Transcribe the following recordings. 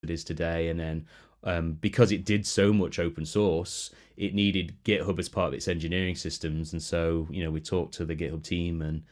it is today. And then because it did so much open source, it needed GitHub as part of its engineering systems. And so, we talked to the GitHub team, and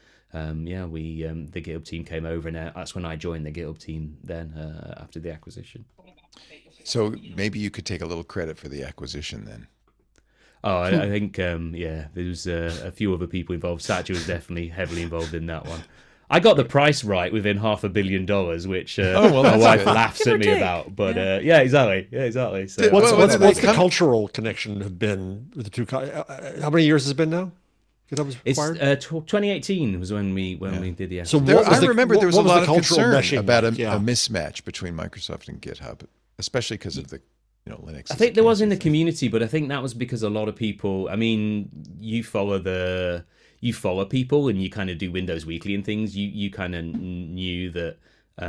the GitHub team came over, and that's when I joined the GitHub team then after the acquisition. So maybe you could take a little credit for the acquisition then. Oh, I think, there was a few other people involved. Satya was definitely heavily involved in that one. I got the price right within $500 million, which my wife laughs at me about. But exactly. So, what's the cultural connection have been with the two? How many years has it been now? That was acquired? It's 2018 was when we did the acquisition. So I remember there was a lot of concern about a Yeah. mismatch between Microsoft and GitHub, especially because of the Linux. I think there was in the community, but I think that was because a lot of people. I mean, you follow people and you kind of do Windows Weekly and things. You kind of knew that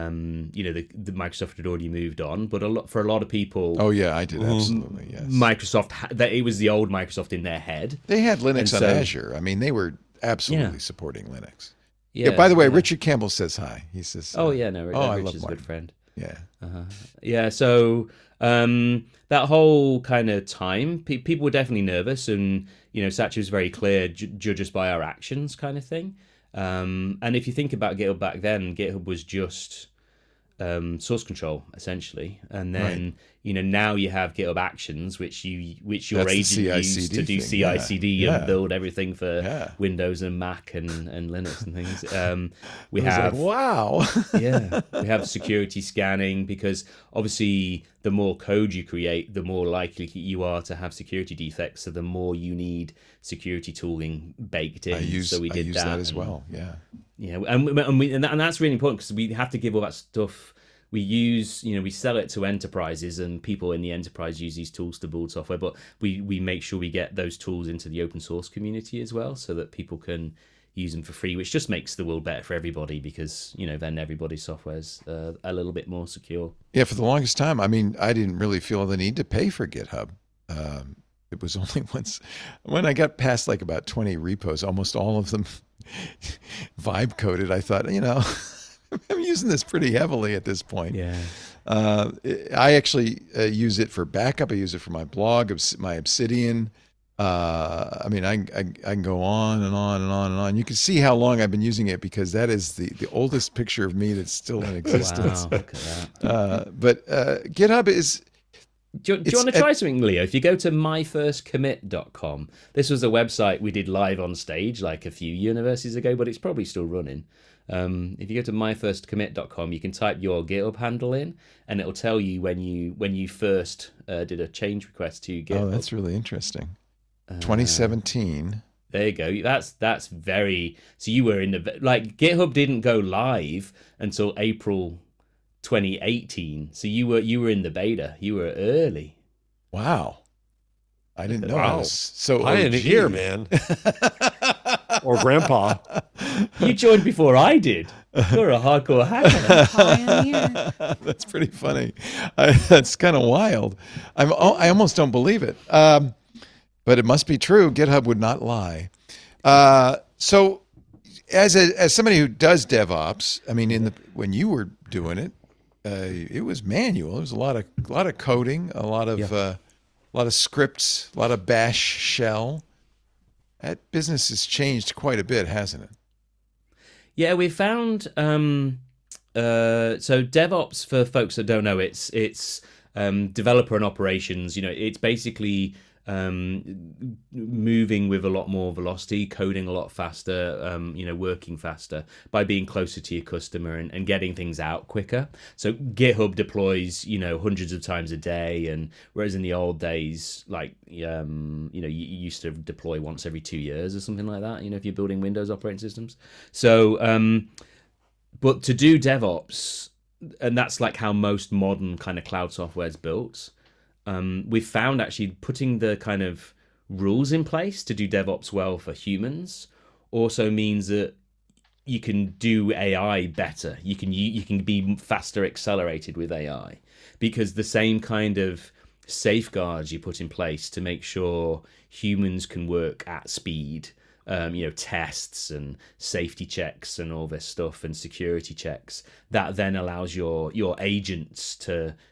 the Microsoft had already moved on, but for a lot of people, oh yeah, I did absolutely yes. Microsoft that it was the old Microsoft in their head. They had Linux on Azure. I mean, they were absolutely supporting Linux. Yeah. By the way, Richard Campbell says hi. He says, Richard's a good friend. Yeah. Yeah. So that whole kind of time, people were definitely nervous, and Satya was very clear, judge us by our actions, kind of thing. And if you think about GitHub back then, GitHub was just source control essentially, and then now you have GitHub Actions, which your agent used to do CI/CD and build everything for Windows and Mac and Linux and things. We have we have security scanning, because obviously the more code you create, the more likely you are to have security defects. So the more you need security tooling baked in. I use that as well. And that's really important, because we have to give all that stuff. We sell it to enterprises, and people in the enterprise use these tools to build software, but we make sure we get those tools into the open source community as well, so that people can use them for free, which just makes the world better for everybody, because then everybody's software's a little bit more secure. Yeah, for the longest time, I mean, I didn't really feel the need to pay for GitHub. It was only once when I got past like about 20 repos, almost all of them vibe coded. I thought, I'm using this pretty heavily at this point. Yeah. I actually use it for backup. I use it for my blog, my Obsidian. I mean, I can go on and on and on and on. You can see how long I've been using it, because that is the oldest picture of me that's still in existence. Wow, look at that. But GitHub is... Do you want to try something, Leo? If you go to myfirstcommit.com, this was a website we did live on stage like a few universities ago, but it's probably still running. If you go to myfirstcommit.com, you can type your GitHub handle in, and it'll tell you when you first did a change request to GitHub. Oh, that's really interesting. 2017. There you go. That's very. So you were in the GitHub didn't go live until April 2018. So you were in the beta. You were early. Wow. I didn't know this. So I didn't hear, man. Or grandpa. You joined before I did. You're a hardcore hacker. Pioneer. That's pretty funny. That's kind of wild. I almost don't believe it. But it must be true. GitHub would not lie. So as somebody who does DevOps, I mean, when you were doing it, it was manual. It was a lot of coding, a lot of scripts, a lot of bash shell. That business has changed quite a bit, hasn't it? Yeah, we found so DevOps, for folks that don't know, it's developer and operations. It's basically moving with a lot more velocity, coding a lot faster, working faster by being closer to your customer and getting things out quicker. So GitHub deploys, hundreds of times a day, and whereas in the old days, you used to deploy once every 2 years or something like that, if you're building Windows operating systems. So, but to do DevOps, and that's like how most modern kind of cloud software is built. We've found actually putting the kind of rules in place to do DevOps well for humans also means that you can do AI better. You can be faster accelerated with AI, because the same kind of safeguards you put in place to make sure humans can work at speed, tests and safety checks and all this stuff and security checks, that then allows your agents to